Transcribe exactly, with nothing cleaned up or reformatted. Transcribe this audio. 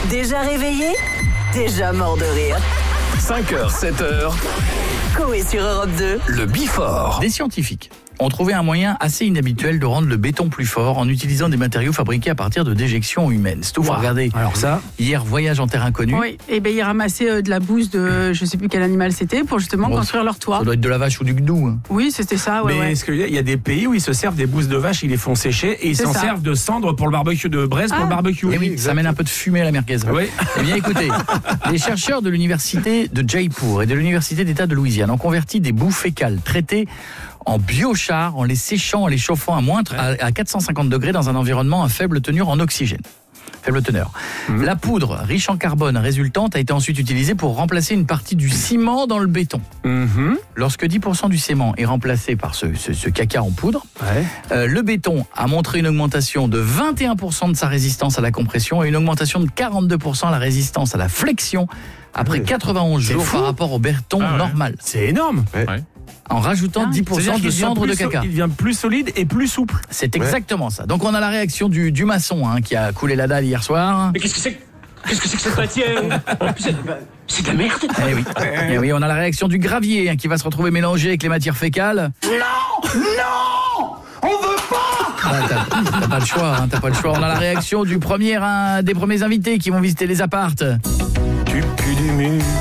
Déjà réveillé? Déjà mort de rire. cinq heures, sept heures. Coé sur Europe deux. Le Bifort. Des scientifiques ont trouvé un moyen assez inhabituel de rendre le béton plus fort en utilisant des matériaux fabriqués à partir de déjections humaines. C'est tout, faut Wow. regarder. Alors ça, Hier, voyage en terre inconnue. Oui, et ben ils ramassaient euh, de la bouse de je sais plus quel animal c'était pour justement Bon, construire leur toit. Ça doit être de la vache ou du gnou. hein. Oui, c'était ça, ouais, mais ouais. est-ce qu'il y a- il y a des pays où ils se servent des bousses de vache, ils les font sécher et ils C'est s'en ça. servent de cendre pour le barbecue de braise pour Ah. le barbecue. Eh oui, ça mène un peu de fumée à la merguez. Oui. Eh bien, écoutez, les chercheurs de l'université de Jaipur et de l'université d'État de Louisiane ont converti des boues fécales traitées en biochar en les séchant, en les chauffant à moins à, à quatre cent cinquante degrés dans un environnement à faible teneur en oxygène. Faible teneur. Mmh. La poudre riche en carbone résultante a été ensuite utilisée pour remplacer une partie du ciment dans le béton. Mhm. Lorsque dix pour cent du ciment est remplacé par ce, ce- ce caca en poudre, Ouais. euh, le béton a montré une augmentation de vingt et un pour cent de sa résistance à la compression et une augmentation de quarante-deux pour cent à la résistance à la flexion après Ouais. quatre-vingt-onze C'est jours fou. par rapport au béton Ah ouais. normal, C'est énorme. en rajoutant Ah, dix pour cent C'est-à-dire de qu'il devient cendre plus de so- caca. Il devient plus solide et plus souple. C'est exactement ça. Donc on a la réaction du, du maçon hein, qui a coulé la dalle hier soir. Mais qu'est-ce que c'est que... Qu'est-ce que c'est que cette matière? C'est c'est de la merde. Eh oui. Eh oui, on a la réaction du gravier hein, qui va se retrouver mélangé avec les matières fécales. Non, non, on veut pas. Ah, t'as, t'as pas le choix, hein, t'as pas le choix. On a la réaction du premier, hein, des premiers invités qui vont visiter les appartes. Tu pues du mur.